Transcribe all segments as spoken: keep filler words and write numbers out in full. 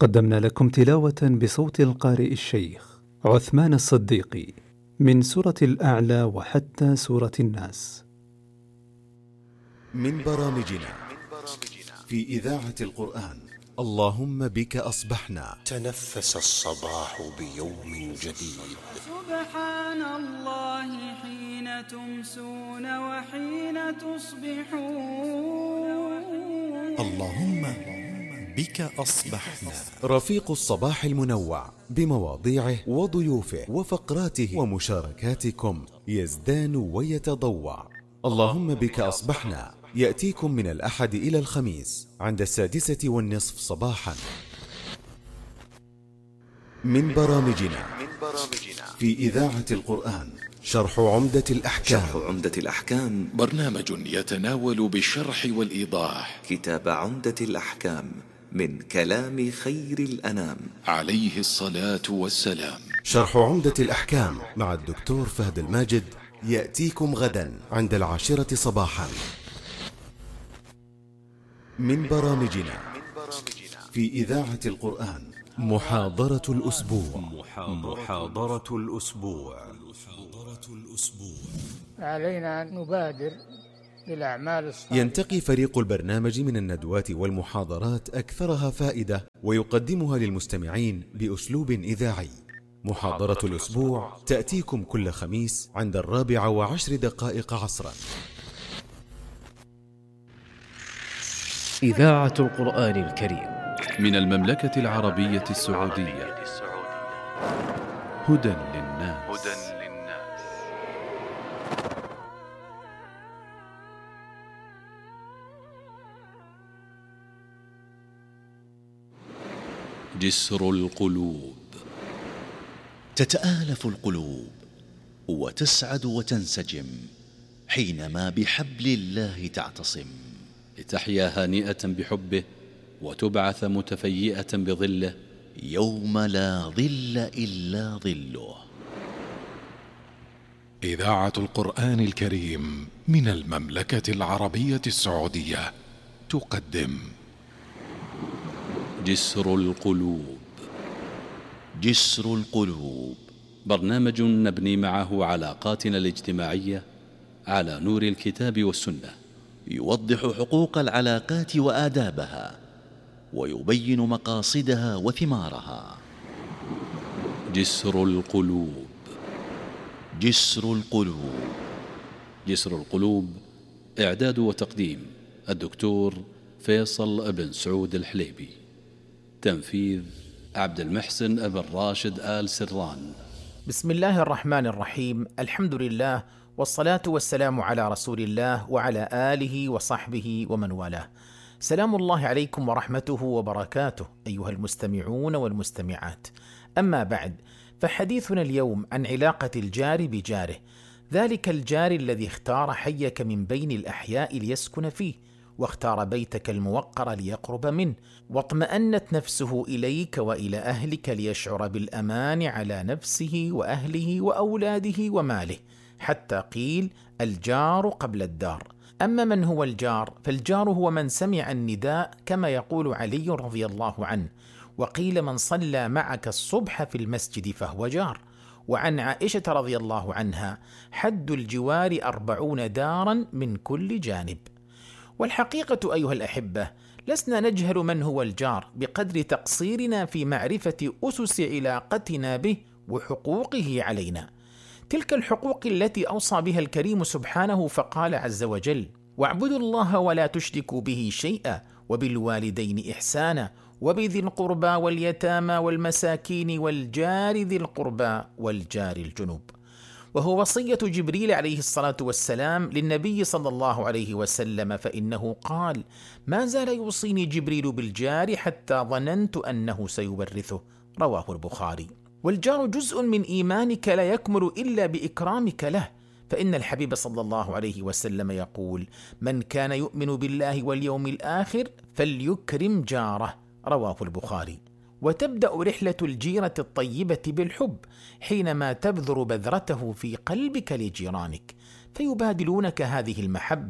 قدمنا لكم تلاوة بصوت القارئ الشيخ عثمان الصديقي من سورة الأعلى وحتى سورة الناس. من برامجنا في إذاعة القرآن اللهم بك أصبحنا. تنفس الصباح بيوم جديد. سبحان الله حين تمسون وحين تصبحون. اللهم بك أصبحنا. رفيق الصباح المنوع بمواضيعه وضيوفه وفقراته ومشاركاتكم يزدان ويتضوع. اللهم بك أصبحنا يأتيكم من الأحد إلى الخميس عند السادسة والنصف صباحا. من برامجنا في إذاعة القرآن شرح عمدة الأحكام. شرح عمدة الأحكام برنامج يتناول بالشرح والإيضاح كتاب عمدة الأحكام من كلام خير الأنام عليه الصلاة والسلام. شرح عمدة الأحكام مع الدكتور فهد الماجد يأتيكم غدا عند العاشرة صباحا. من برامجنا في إذاعة القرآن محاضرة الأسبوع. محاضرة الأسبوع. علينا أن نبادر بالأعمال الصالحة. ينتقي فريق البرنامج من الندوات والمحاضرات أكثرها فائدة ويقدمها للمستمعين بأسلوب إذاعي. محاضرة الأسبوع تأتيكم كل خميس عند الرابعة وعشر دقائق عصرا. إذاعة القرآن الكريم من المملكة العربية السعودية. هدى للناس. جسر القلوب. تتآلف القلوب وتسعد وتنسجم حينما بحبل الله تعتصم، لتحيا هانئة بحبه وتبعث متفيئة بظله يوم لا ظل إلا ظله. إذاعة القرآن الكريم من المملكة العربية السعودية تقدم جسر القلوب. جسر القلوب برنامج نبني معه علاقاتنا الاجتماعية على نور الكتاب والسنة، يوضح حقوق العلاقات وآدابها ويبين مقاصدها وثمارها. جسر القلوب. جسر القلوب. جسر القلوب إعداد وتقديم الدكتور فيصل بن سعود الحليبي. تنفيذ عبد المحسن بن راشد آل سران. بسم الله الرحمن الرحيم. الحمد لله والصلاة والسلام على رسول الله وعلى آله وصحبه ومن والاه. سلام الله عليكم ورحمته وبركاته أيها المستمعون والمستمعات. أما بعد، فحديثنا اليوم عن علاقة الجار بجاره، ذلك الجار الذي اختار حيك من بين الأحياء ليسكن فيه، واختار بيتك الموقر ليقرب منه، واطمأنت نفسه إليك وإلى أهلك ليشعر بالأمان على نفسه وأهله وأولاده وماله، حتى قيل الجار قبل الدار. أما من هو الجار؟ فالجار هو من سمع النداء كما يقول علي رضي الله عنه، وقيل من صلى معك الصبح في المسجد فهو جار. وعن عائشة رضي الله عنها حد الجوار أربعون دارا من كل جانب. والحقيقة أيها الأحبة، لسنا نجهل من هو الجار بقدر تقصيرنا في معرفة أسس علاقتنا به وحقوقه علينا. تلك الحقوق التي أوصى بها الكريم سبحانه فقال عز وجل: واعبدوا الله ولا تشركوا به شيئا وبالوالدين إحسانا وبذي القربى واليتامى والمساكين والجار ذي القربى والجار الجنوب. وهو وصية جبريل عليه الصلاة والسلام للنبي صلى الله عليه وسلم، فإنه قال: ما زال يوصيني جبريل بالجار حتى ظننت أنه سيورثه. رواه البخاري. والجار جزء من إيمانك لا يكمل إلا بإكرامك له، فإن الحبيب صلى الله عليه وسلم يقول: من كان يؤمن بالله واليوم الآخر فليكرم جاره. رواه البخاري. وتبدأ رحلة الجيرة الطيبة بالحب حينما تبذر بذرته في قلبك لجيرانك، فيبادلونك هذه المحبة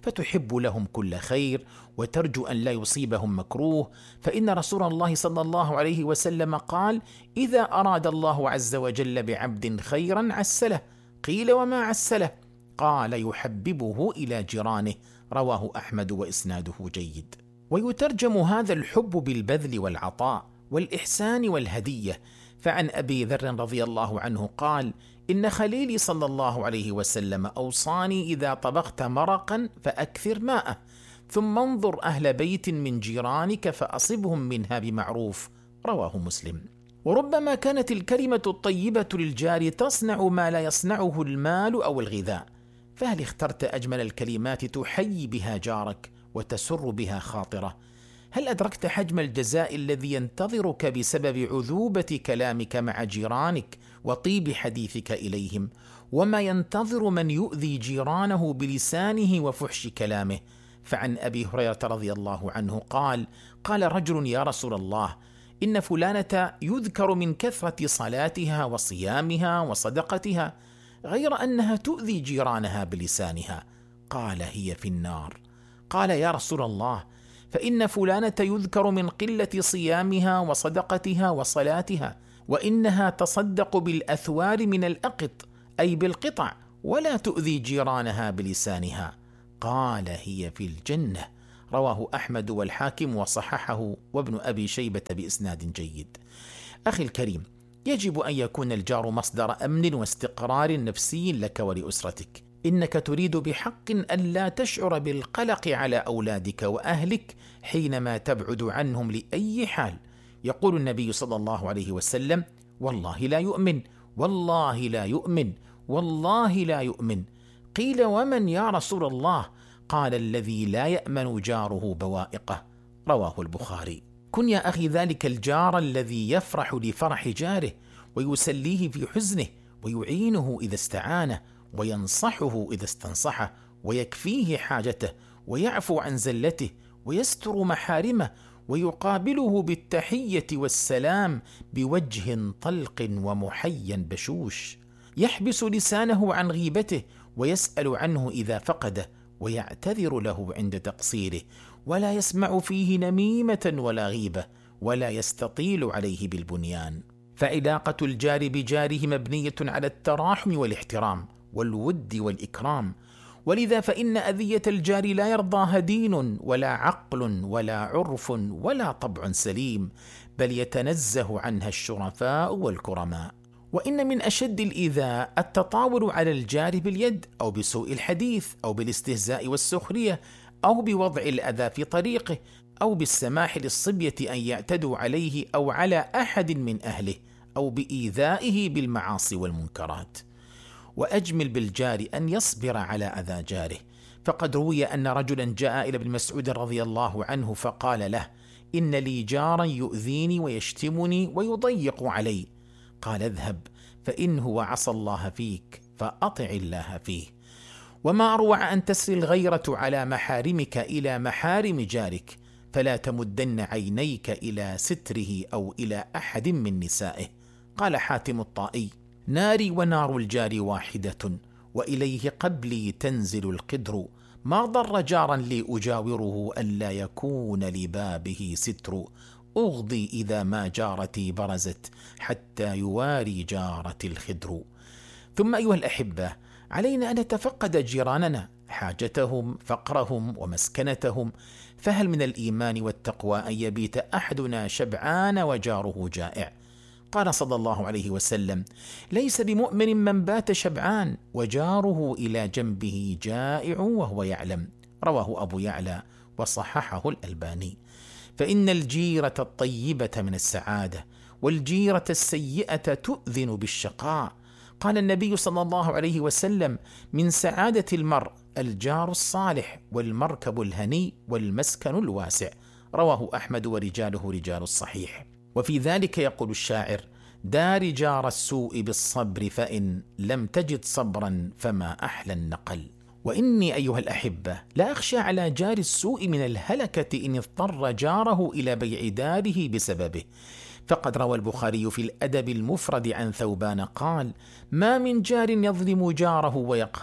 فتحب لهم كل خير وترجو أن لا يصيبهم مكروه، فإن رسول الله صلى الله عليه وسلم قال: إذا أراد الله عز وجل بعبد خيرا عسله. قيل: وما عسله؟ قال: يحببه إلى جيرانه. رواه أحمد وإسناده جيد. ويترجم هذا الحب بالبذل والعطاء والإحسان والهدية. فعن أبي ذر رضي الله عنه قال: إن خليلي صلى الله عليه وسلم أوصاني إذا طبخت مرقا فأكثر ماءه، ثم انظر أهل بيت من جيرانك فأصبهم منها بمعروف. رواه مسلم. وربما كانت الكلمة الطيبة للجار تصنع ما لا يصنعه المال أو الغذاء، فهل اخترت أجمل الكلمات تحيي بها جارك وتسر بها خاطره؟ هل أدركت حجم الجزاء الذي ينتظرك بسبب عذوبة كلامك مع جيرانك وطيب حديثك إليهم، وما ينتظر من يؤذي جيرانه بلسانه وفحش كلامه؟ فعن أبي هريرة رضي الله عنه قال: قال رجل: يا رسول الله، إن فلانة يذكر من كثرة صلاتها وصيامها وصدقتها، غير أنها تؤذي جيرانها بلسانها. قال: هي في النار. قال: يا رسول الله، فإن فلانة يذكر من قلة صيامها وصدقتها وصلاتها، وإنها تصدق بالأثوار من الأقط، أي بالقطع، ولا تؤذي جيرانها بلسانها. قال: هي في الجنة. رواه أحمد والحاكم وصححه وابن أبي شيبة بإسناد جيد. أخي الكريم، يجب أن يكون الجار مصدر أمن واستقرار نفسي لك ولأسرتك. إنك تريد بحق أن لا تشعر بالقلق على أولادك وأهلك حينما تبعد عنهم لأي حال. يقول النبي صلى الله عليه وسلم: والله لا يؤمن، والله لا يؤمن، والله لا يؤمن. قيل: ومن يا رسول الله؟ قال: الذي لا يأمن جاره بوائقه. رواه البخاري. كن يا أخي ذلك الجار الذي يفرح لفرح جاره، ويسليه في حزنه، ويعينه إذا استعانه، وينصحه إذا استنصحه، ويكفيه حاجته، ويعفو عن زلته، ويستر محارمه، ويقابله بالتحية والسلام بوجه طلق ومحيا بشوش، يحبس لسانه عن غيبته، ويسأل عنه إذا فقده، ويعتذر له عند تقصيره، ولا يسمع فيه نميمة ولا غيبة، ولا يستطيل عليه بالبنيان. فعلاقة الجار بجاره مبنية على التراحم والاحترام والود والإكرام، ولذا فإن أذية الجار لا يرضاها دين ولا عقل ولا عرف ولا طبع سليم، بل يتنزه عنها الشرفاء والكرماء. وإن من أشد الإيذاء التطاول على الجار باليد، أو بسوء الحديث، أو بالاستهزاء والسخرية، أو بوضع الأذى في طريقه، أو بالسماح للصبية أن يعتدوا عليه أو على أحد من أهله، أو بإيذائه بالمعاصي والمنكرات. وأجمل بالجار أن يصبر على أذى جاره، فقد روي أن رجلا جاء إلى ابن مسعود رضي الله عنه فقال له: إن لي جارا يؤذيني ويشتمني ويضيق علي. قال: اذهب فإنه عصى الله فيك فأطع الله فيه. وما أروع أن تسري الغيرة على محارمك إلى محارم جارك، فلا تمدن عينيك إلى ستره أو إلى أحد من نسائه. قال حاتم الطائي: ناري ونار الجار واحدة، وإليه قبلي تنزل القدر، ما ضر جارا لي أجاوره ألا يكون لبابه ستر، أغضي إذا ما جارتي برزت حتى يواري جارتي الخدر. ثم أيها الأحبة، علينا أن نتفقد جيراننا، حاجتهم، فقرهم، ومسكنتهم. فهل من الإيمان والتقوى أن يبيت أحدنا شبعان وجاره جائع؟ قال صلى الله عليه وسلم: ليس بمؤمن من بات شبعان وجاره إلى جنبه جائع وهو يعلم. رواه أبو يعلى وصححه الألباني. فإن الجيرة الطيبة من السعادة، والجيرة السيئة تؤذن بالشقاء. قال النبي صلى الله عليه وسلم: من سعادة المرء الجار الصالح، والمركب الهني، والمسكن الواسع. رواه أحمد ورجاله رجال الصحيح. وفي ذلك يقول الشاعر: دار جار السوء بالصبر، فإن لم تجد صبرا فما أحلى النقل. وإني أيها الأحبة لا أخشى على جار السوء من الهلكة إن اضطر جاره إلى بيع داره بسببه. فقد روى البخاري في الأدب المفرد عن ثوبان قال: ما من جار يظلم جاره ويقهره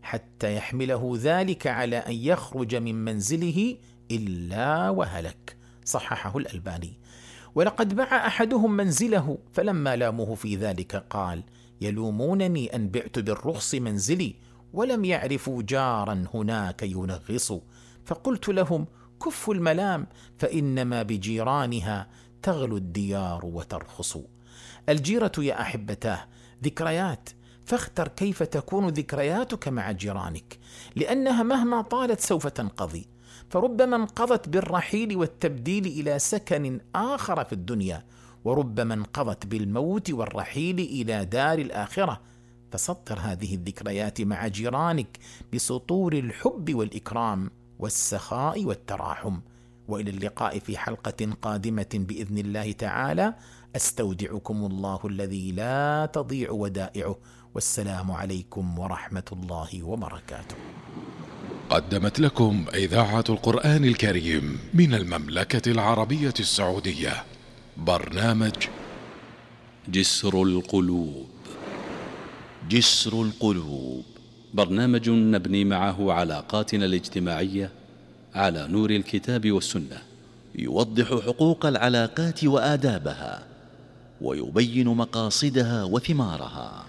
حتى يحمله ذلك على أن يخرج من منزله إلا وهلك. صححه الألباني. ولقد باع أحدهم منزله، فلما لاموه في ذلك قال: يلومونني أن بعت بالرخص منزلي ولم يعرفوا جارا هناك ينغص. فقلت لهم: كفوا الملام، فإنما بجيرانها تغلو الديار وترخص. الجيرة يا أحبتاه ذكريات، فاختر كيف تكون ذكرياتك مع جيرانك، لأنها مهما طالت سوف تنقضي، فربما انقضت بالرحيل والتبديل إلى سكن آخر في الدنيا، وربما انقضت بالموت والرحيل إلى دار الآخرة. فسطر هذه الذكريات مع جيرانك بسطور الحب والإكرام والسخاء والتراحم. وإلى اللقاء في حلقة قادمة بإذن الله تعالى. أستودعكم الله الذي لا تضيع ودائعه، والسلام عليكم ورحمة الله وبركاته. قدمت لكم إذاعة القرآن الكريم من المملكة العربية السعودية برنامج جسر القلوب. جسر القلوب، برنامج نبني معه علاقاتنا الاجتماعية على نور الكتاب والسنة، يوضح حقوق العلاقات وآدابها، ويبين مقاصدها وثمارها.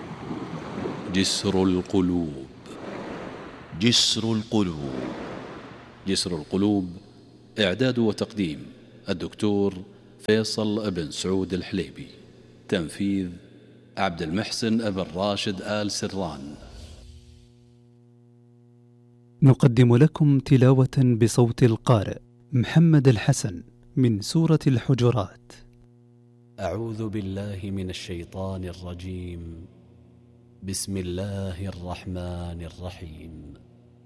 جسر القلوب. جسر القلوب. جسر القلوب، إعداد وتقديم الدكتور فيصل بن سعود الحليبي. تنفيذ عبد المحسن بن راشد آل سران. نقدم لكم تلاوة بصوت القارئ محمد الحسن من سورة الحجرات. أعوذ بالله من الشيطان الرجيم. بسم الله الرحمن الرحيم.